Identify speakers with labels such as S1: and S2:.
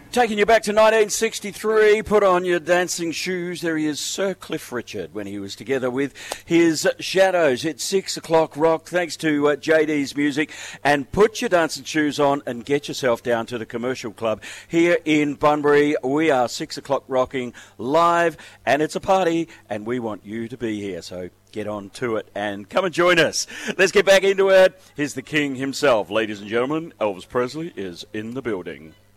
S1: Taking you back to 1963, put on your dancing shoes. There he is, Sir Cliff Richard, when he was together with his Shadows. It's 6 o'clock rock, thanks to JD's Music. And put your dancing shoes on and get yourself down to the Commercial Club here in Bunbury. We are 6 o'clock rocking live, and it's a party, and we want you to be here. So get on to it and come and join us. Let's get back into it. Here's the king himself. Ladies and gentlemen, Elvis Presley is in the building.